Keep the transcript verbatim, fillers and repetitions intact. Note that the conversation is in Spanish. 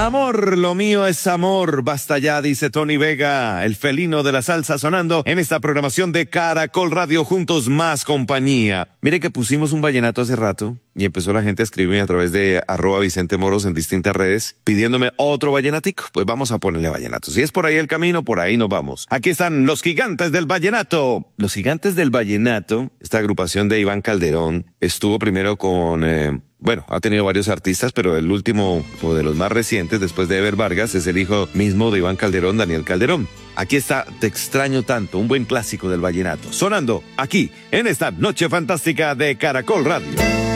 Amor, lo mío es amor, basta ya, dice Tony Vega, el felino de la salsa sonando en esta programación de Caracol Radio, juntos más compañía. Mire que pusimos un vallenato hace rato y empezó la gente a escribirme a través de arroba Vicente Moros en distintas redes pidiéndome otro vallenatico. Pues vamos a ponerle vallenato. Si es por ahí el camino, por ahí nos vamos. Aquí están los gigantes del vallenato. Los gigantes del vallenato, esta agrupación de Iván Calderón, estuvo primero con... Eh, Bueno, ha tenido varios artistas, pero el último, o de los más recientes, después de Ever Vargas, es el hijo mismo de Iván Calderón, Daniel Calderón. Aquí está Te extraño tanto, un buen clásico del vallenato, sonando aquí, en esta noche fantástica de Caracol Radio.